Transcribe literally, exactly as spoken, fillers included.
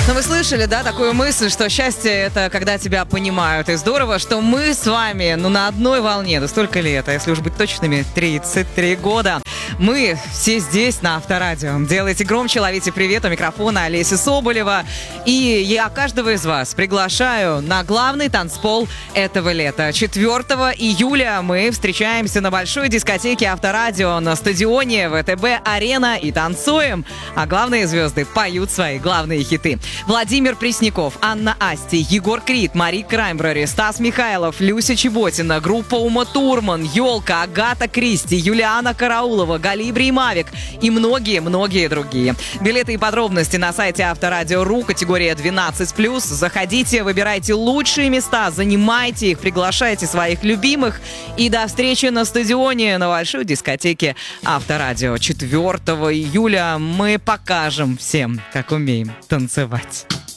Ну, вы слышали, да, такую мысль, что счастье — это когда тебя понимают. И здорово, что мы с вами, ну, на одной волне. Да столько лет, а если уж быть точными, тридцать три года. Мы все здесь, на Авторадио. Делайте громче, ловите привет. У микрофона Олеся Соболева. И я каждого из вас приглашаю на главный танцпол этого лета. четвёртого июля мы встречаемся на большой дискотеке Авторадио на стадионе ВТБ-арена и танцуем. А главные звезды поют свои главные хиты. Владимир Пресняков, Анна Асти, Егор Крид, Мари Краймбрери, Стас Михайлов, Люся Чеботина, группа Ума Турман, Ёлка, Агата Кристи, Юлиана Караулова, Галибри и Мавик и многие-многие другие. Билеты и подробности на сайте Авторадио точка ру, категория двенадцать плюс. Заходите, выбирайте лучшие места, занимайте их, приглашайте своих любимых. И до встречи на стадионе на большой дискотеке Авторадио. четвёртого июля мы покажем всем, как умеем танцевать.